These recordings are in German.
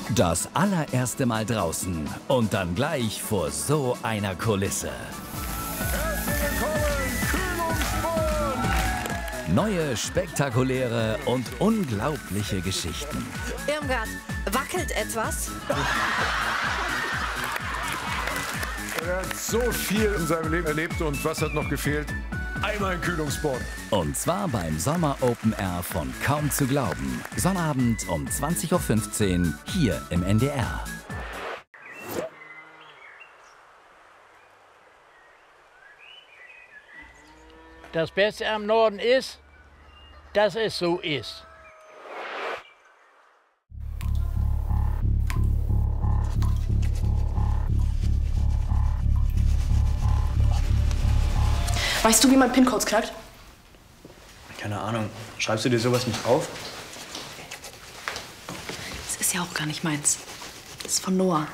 Das allererste Mal draußen und dann gleich vor so einer Kulisse. Herzlich willkommen, Kühlungsborn! Neue, spektakuläre und unglaubliche Geschichten. Irmgard, wackelt etwas? Er hat so viel in seinem Leben erlebt und was hat noch gefehlt? Einmal ein Kühlungsborn. Und zwar beim Sommer Open Air von Kaum zu glauben. Sonnabend um 20:15 Uhr hier im NDR. Das Beste am Norden ist, dass es so ist. Weißt du, wie man PIN-Codes knackt? Keine Ahnung. Schreibst du dir sowas nicht auf? Das ist ja auch gar nicht meins. Das ist von Noah.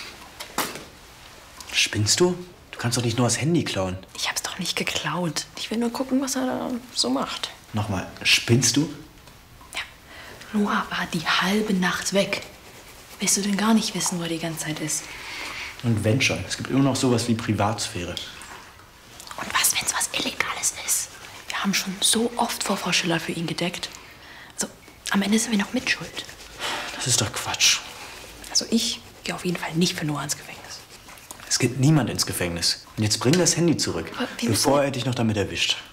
Spinnst du? Du kannst doch nicht Noahs Handy klauen. Ich hab's doch nicht geklaut. Ich will nur gucken, was er da so macht. Nochmal, spinnst du? Ja. Noah war die halbe Nacht weg. Willst du denn gar nicht wissen, wo er die ganze Zeit ist? Und wenn schon. Es gibt immer noch sowas wie Privatsphäre. Und was, wenn's was Illegales ist? Wir haben schon so oft vor Frau Schiller für ihn gedeckt. Also, am Ende sind wir noch mitschuld. Das ist doch Quatsch. Also ich gehe auf jeden Fall nicht für Noah ins Gefängnis. Es geht niemand ins Gefängnis. Und jetzt bring das Handy zurück, Aber wir bevor müssen- er dich noch damit erwischt.